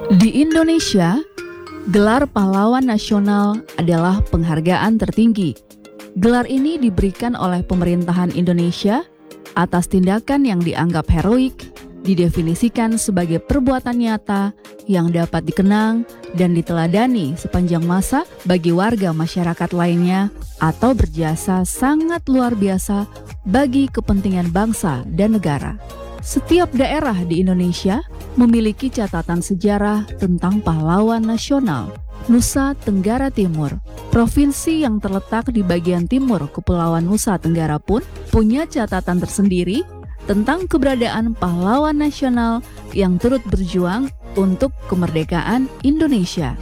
Di Indonesia, gelar pahlawan nasional adalah penghargaan tertinggi. Gelar ini diberikan oleh pemerintahan Indonesia atas tindakan yang dianggap heroik, didefinisikan sebagai perbuatan nyata yang dapat dikenang dan diteladani sepanjang masa bagi warga masyarakat lainnya atau berjasa sangat luar biasa bagi kepentingan bangsa dan negara. Setiap daerah di Indonesia memiliki catatan sejarah tentang pahlawan nasional. Nusa Tenggara Timur, provinsi yang terletak di bagian timur Kepulauan Nusa Tenggara pun punya catatan tersendiri tentang keberadaan pahlawan nasional yang turut berjuang untuk kemerdekaan Indonesia.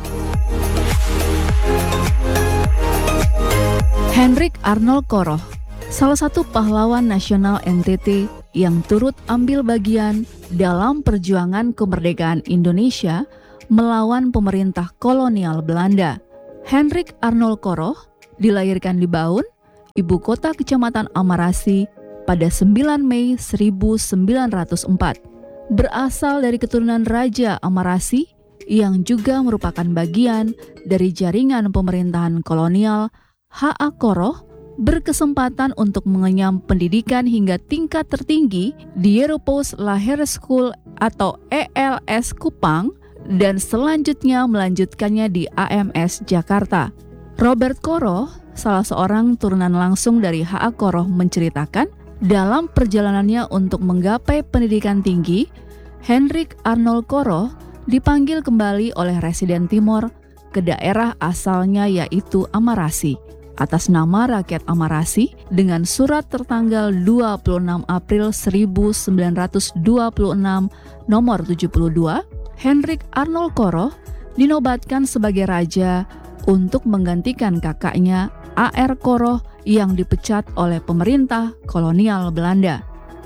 Hendrik Arnold Koroh, salah satu pahlawan nasional NTT yang turut ambil bagian dalam perjuangan kemerdekaan Indonesia melawan pemerintah kolonial Belanda. Hendrik Arnold Koroh dilahirkan di Baun, ibu kota Kecamatan Amarasi, pada 9 Mei 1904. Berasal dari keturunan Raja Amarasi yang juga merupakan bagian dari jaringan pemerintahan kolonial, H.A. Koroh berkesempatan untuk mengenyam pendidikan hingga tingkat tertinggi di Europos Lahir School atau ELS Kupang dan selanjutnya melanjutkannya di AMS Jakarta. Robert Koroh, salah seorang turunan langsung dari H.A. Koroh, menceritakan dalam perjalanannya untuk menggapai pendidikan tinggi, Hendrik Arnold Koroh dipanggil kembali oleh Residen Timor ke daerah asalnya yaitu Amarasi atas nama rakyat Amarasi dengan surat tertanggal 26 April 1926 nomor 72, Hendrik Arnold Koroh dinobatkan sebagai raja untuk menggantikan kakaknya A.R. Koroh yang dipecat oleh pemerintah kolonial Belanda.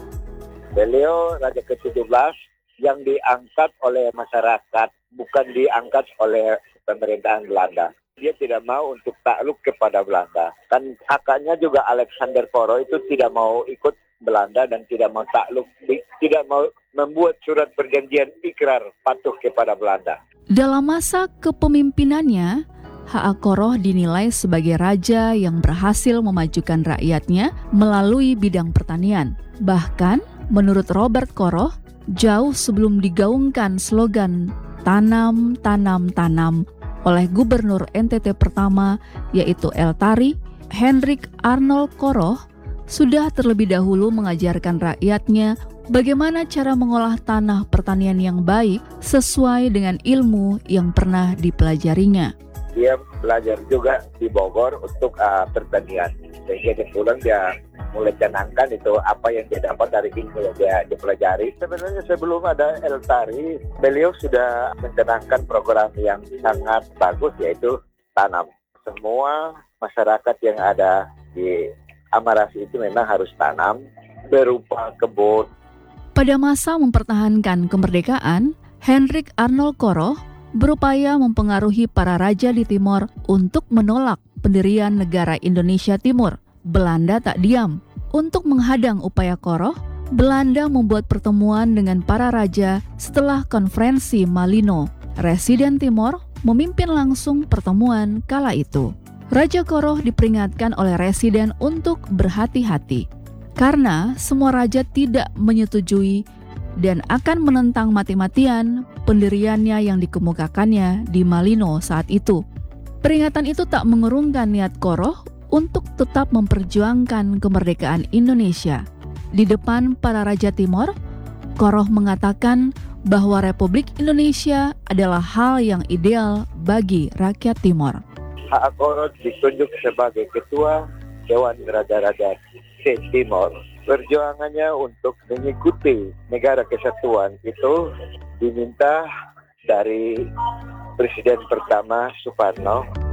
Beliau Raja ke-17 yang diangkat oleh masyarakat, bukan diangkat oleh pemerintahan Belanda. Dia tidak mau untuk takluk kepada Belanda. Kan kakaknya juga Alexander Koroh itu tidak mau ikut Belanda dan tidak mau takluk, tidak mau membuat surat perjanjian ikrar patuh kepada Belanda. Dalam masa kepemimpinannya, H.A. Koroh dinilai sebagai raja yang berhasil memajukan rakyatnya melalui bidang pertanian. Bahkan, menurut Robert Koroh, jauh sebelum digaungkan slogan "Tanam, Tanam, Tanam" oleh Gubernur NTT pertama, yaitu El Tari, Hendrik Arnold Koroh sudah terlebih dahulu mengajarkan rakyatnya bagaimana cara mengolah tanah pertanian yang baik sesuai dengan ilmu yang pernah dipelajarinya. Dia belajar juga di Bogor untuk pertanian. Sehingga dia pulang dia mulai canangkan itu apa yang dia dapat dari ilmu yang dia dipelajari. Sebenarnya sebelum ada El Tari, beliau sudah mencanangkan program yang sangat bagus yaitu tanam. Semua masyarakat yang ada di Amarasi itu memang harus tanam berupa kebun. Pada masa mempertahankan kemerdekaan, Hendrik Arnold Koroh berupaya mempengaruhi para raja di Timor untuk menolak pendirian negara Indonesia Timur. Belanda tak diam. Untuk menghadang upaya Koroh, Belanda membuat pertemuan dengan para raja setelah konferensi Malino. Residen Timor memimpin langsung pertemuan kala itu. Raja Koroh diperingatkan oleh residen untuk berhati-hati karena semua raja tidak menyetujui dan akan menentang mati-matian pendiriannya yang dikemukakannya di Malino saat itu. Peringatan itu tak mengurungkan niat Koroh untuk tetap memperjuangkan kemerdekaan Indonesia. Di depan para raja Timor, Koroh mengatakan bahwa Republik Indonesia adalah hal yang ideal bagi rakyat Timor. H.A. Koroh ditunjuk sebagai ketua Dewan Raja-Raja Timor. Perjuangannya untuk mengikuti negara kesatuan itu diminta dari Presiden pertama Soekarno